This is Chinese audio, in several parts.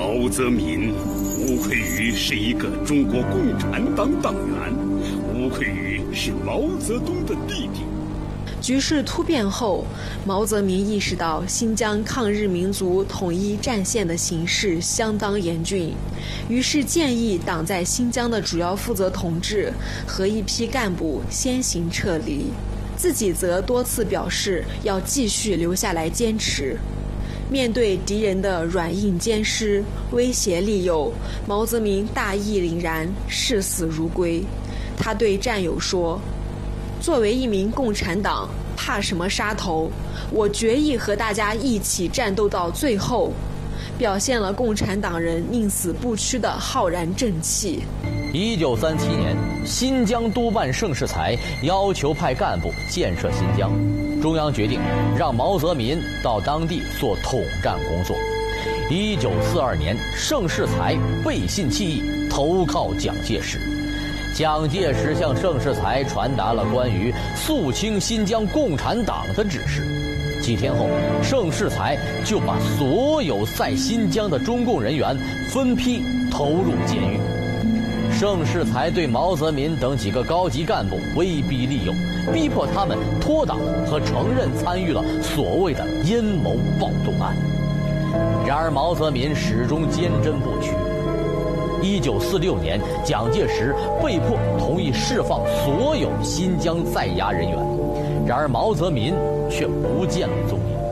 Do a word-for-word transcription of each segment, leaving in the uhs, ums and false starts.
毛泽民无愧于是一个中国共产党党员，无愧于是毛泽东的弟弟。 局势突变后，毛泽民意识到新疆抗日民族统一战线的形势相当严峻，于是建议党在新疆的主要负责同志和一批干部先行撤离，自己则多次表示要继续留下来坚持。面对敌人的软硬兼施、威胁利诱，毛泽民大义凛然，视死如归。他对战友说：作为一名共产党，怕什么杀头？我决意和大家一起战斗到最后，表现了共产党人宁死不屈的浩然正气。 一九三七年，新疆督办盛世才要求派干部建设新疆，中央决定让毛泽民到当地做统战工作。一九四二年，盛世才背信弃义，投靠蒋介石。蒋介石向盛世才传达了关于肃清新疆共产党的指示。几天后，盛世才就把所有在新疆的中共人员分批投入监狱。盛世才对毛泽民等几个高级干部威逼利诱，逼迫他们脱党和承认参与了所谓的阴谋暴动案。然而毛泽民始终坚贞不屈。一九四六年，蒋介石被迫同意释放所有新疆在押人员，然而毛泽民却不见了踪影。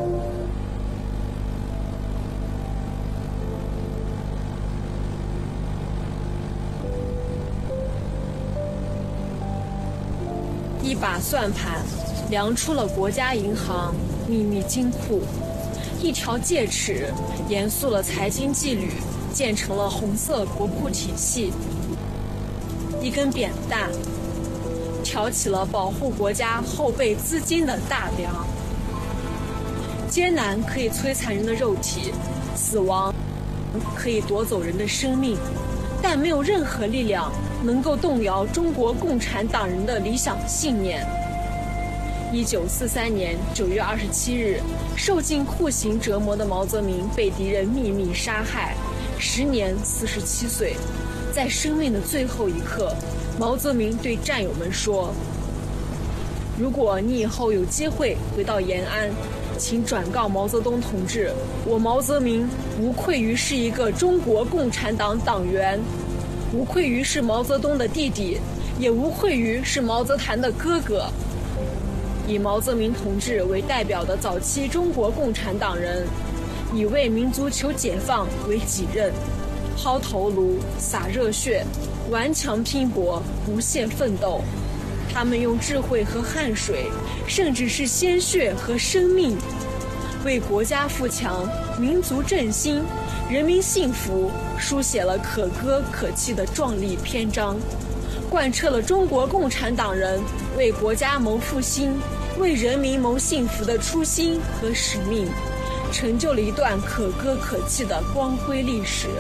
一把算盘量出了国家银行秘密金库，一条戒尺严肃了财经纪律，建成了红色国库体系。一根扁担挑起了保护国家后备资金的大梁。艰难可以摧残人的肉体，死亡可以夺走人的生命，但没有任何力量能够动摇中国共产党人的理想信念。一九四三年九月二十七日，受尽酷刑折磨的毛泽民被敌人秘密杀害，时年四十七岁。在生命的最后一刻，毛泽民对战友们说：如果你以后有机会回到延安，请转告毛泽东同志，我毛泽民无愧于是一个中国共产党党员，无愧于是毛泽东的弟弟，也无愧于是毛泽谭的哥哥。以毛泽民同志为代表的早期中国共产党人，以为民族求解放为己任，抛头颅、洒热血，顽强拼搏，不懈奋斗。他们用智慧和汗水，甚至是鲜血和生命，为国家富强、民族振兴、人民幸福书写了可歌可泣的壮丽篇章，贯彻了中国共产党人为国家谋复兴、为人民谋幸福的初心和使命，成就了一段可歌可泣的光辉历史。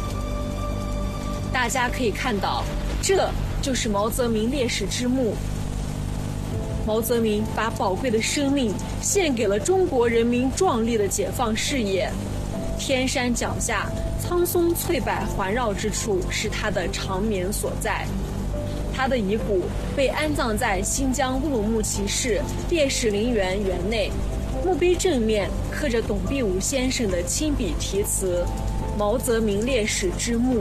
大家可以看到，这就是毛泽民烈士之墓。毛泽民把宝贵的生命献给了中国人民壮丽的解放事业。天山脚下，苍松翠柏环绕之处，是他的长眠所在。他的遗骨被安葬在新疆乌鲁木齐市烈士陵园园内，墓碑正面刻着董必武先生的亲笔题词：毛泽民烈士之墓。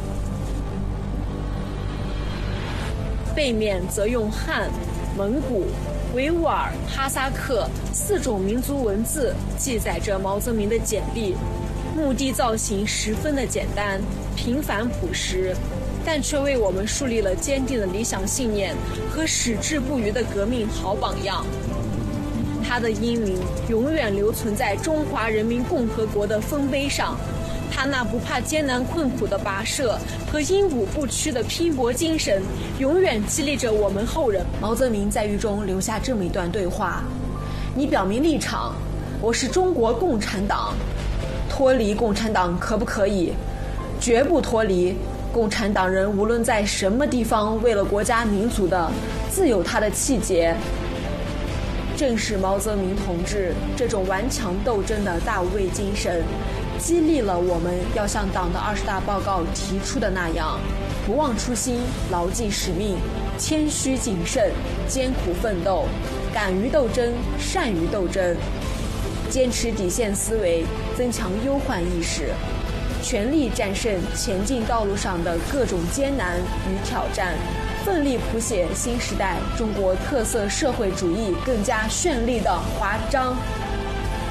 背面则用汉、蒙古、维吾尔、哈萨克四种民族文字记载着毛泽民的简历。墓地造型十分的简单、平凡朴实，但却为我们树立了坚定的理想信念和矢志不渝的革命好榜样。他的英名永远留存在中华人民共和国的丰碑上，他那不怕艰难困苦的跋涉和英武不屈的拼搏精神，永远激励着我们后人。毛泽民在狱中留下这么一段对话：你表明立场，我是中国共产党，脱离共产党可不可以？绝不脱离。共产党人无论在什么地方，为了国家民族的，自有他的气节。正是毛泽民同志这种顽强斗争的大无畏精神， 激励了我们要像党的二十大报告提出的那样，不忘初心，牢记使命，谦虚谨慎，艰苦奋斗，敢于斗争，善于斗争，坚持底线思维，增强忧患意识，全力战胜前进道路上的各种艰难与挑战，奋力谱写新时代中国特色社会主义更加绚丽的华章。